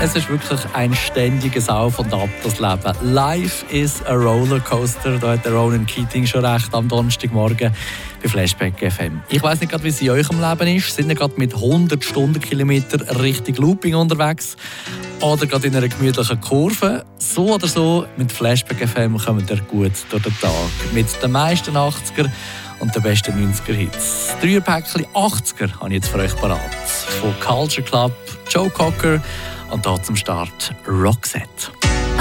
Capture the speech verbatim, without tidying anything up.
Es ist wirklich ein ständiges Auf und Ab, das Leben. Life is a Rollercoaster. Da hat der Ronan Keating schon recht am Donnerstagmorgen bei Flashback F M. Ich weiss nicht gerade, wie es in eurem Leben ist. Sind ihr gerade mit hundert Stundenkilometern Richtung Looping unterwegs? Oder gerade in einer gemütlichen Kurve? So oder so, mit Flashback F M kommt ihr gut durch den Tag. Mit den meisten achtziger und den besten neunziger Hits. Drei Päckchen achtziger habe ich jetzt für euch parat. Von Culture Club, Joe Cocker und hier zum Start Roxette.